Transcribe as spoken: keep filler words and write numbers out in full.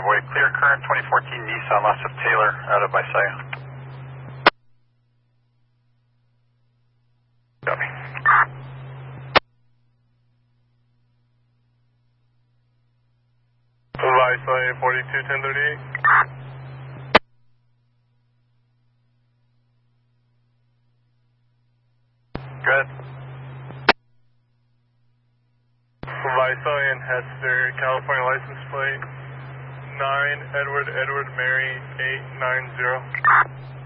Void, clear current twenty fourteen Nissan loss of Taylor out of Messiah. Copy. Messiah forty-two ten thirty-eight. Good. Messiah and Hester, California license plate nine Edward Edward Mary eight nine zero.